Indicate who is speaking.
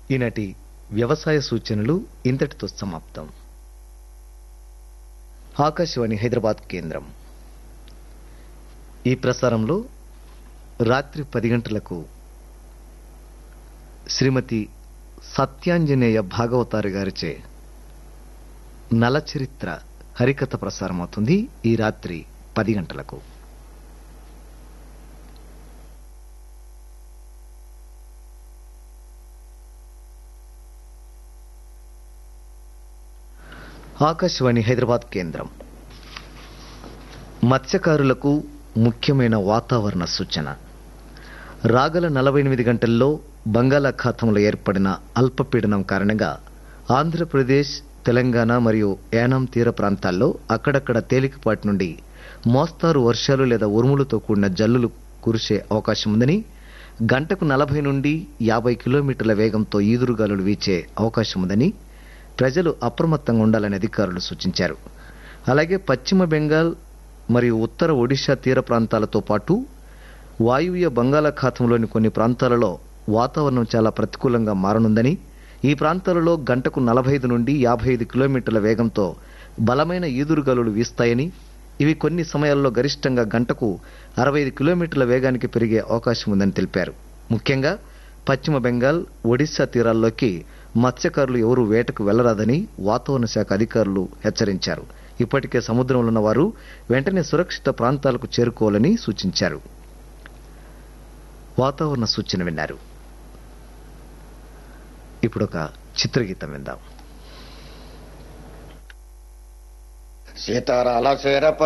Speaker 1: ఈనాటి వ్యవసాయ సూచనలు ఇంతటితో సమాప్తం. ఆకాశవాణి హైదరాబాద్ కేంద్రం. ఈ ప్రసారంలో రాత్రి 10 గంటలకు శ్రీమతి సత్యాంజనేయ భాగవతారి గారిచే నలచరిత్ర హరికథ ప్రసారమవుతుంది. ఈ రాత్రి 10 గంటలకు. ఆకాశవాణి హైదరాబాద్ కేంద్రం. మత్స్యకారులకు ముఖ్యమైన వాతావరణ సూచన. రాగల 48 గంటల్లో బంగాళాఖాతంలో ఏర్పడిన అల్పపీడనం కారణంగా ఆంధ్రప్రదేశ్, తెలంగాణ మరియు యానాం తీర ప్రాంతాల్లో అక్కడక్కడ తేలికపాటి నుండి మోస్తారు వర్షాలు లేదా ఉరుములతో కూడిన జల్లులు కురిసే అవకాశం ఉందని, గంటకు 40 నుండి 50 కిలోమీటర్ల వేగంతో ఈదురుగాలులు వీచే అవకాశం ఉందని ప్రజలు అప్రమత్తంగా ఉండాలని అధికారులు సూచించారు. అలాగే పశ్చిమ బెంగాల్ మరియు ఉత్తర ఒడిశా తీర ప్రాంతాలతో పాటు వాయువ్య బంగాళాఖాతంలోని కొన్ని ప్రాంతాలలో వాతావరణం చాలా ప్రతికూలంగా మారనుందని, ఈ ప్రాంతాలలో గంటకు 45 నుండి 55 కిలోమీటర్ల వేగంతో బలమైన ఈదురుగాలులు వీస్తాయని, ఇవి కొన్ని సమయాల్లో గరిష్టంగా గంటకు 65 కిలోమీటర్ల వేగానికి పెరిగే అవకాశం ఉందని తెలిపారు. ముఖ్యంగా పశ్చిమ బెంగాల్, ఒడిశా తీరాల్లోకి మత్స్యకారులు ఎవరూ వేటకు వెళ్లరాదని వాతావరణ శాఖ అధికారులు హెచ్చరించారు. ఇప్పటికే సముద్రంలో ఉన్న వారు వెంటనే సురక్షిత ప్రాంతాలకు చేరుకోవాలని సూచించారు. వాతావరణ సూచన విన్నారు. ఇప్పుడొక చిత్రగీతం విందాం.
Speaker 2: సీతారాల